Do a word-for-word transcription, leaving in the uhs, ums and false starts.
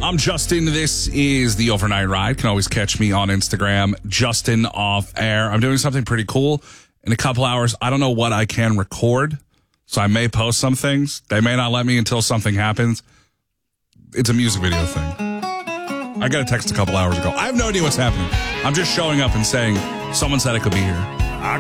I'm Justin. This is the Overnight Ride. You can always catch me on Instagram, Justin Off Air. I'm doing something pretty cool in a couple hours. I don't know what I can record, so I may post some things. They may not let me until something happens. It's a music video thing. I got a text a couple hours ago. I have no idea what's happening. I'm just showing up and saying, someone said I could be here.